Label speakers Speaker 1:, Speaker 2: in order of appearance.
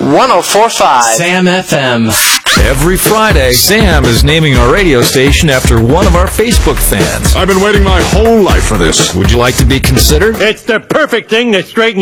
Speaker 1: 104.5
Speaker 2: Sam FM.
Speaker 3: Every Friday, Sam is naming our radio station after one of our Facebook fans.
Speaker 4: I've been waiting my whole life for this.
Speaker 3: Would you like to be considered?
Speaker 5: It's the perfect thing to straighten